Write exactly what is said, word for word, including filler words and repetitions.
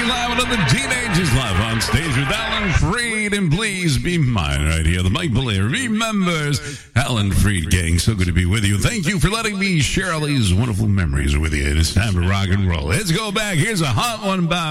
Jackie live and the Teenagers live on stage with Alan Freed. And please be mine right here. The Mike Blair remembers Alan Freed, gang. So good to be with you. Thank you for letting me share all these wonderful memories with you. It's time to rock and roll. Let's go back. Here's a hot one by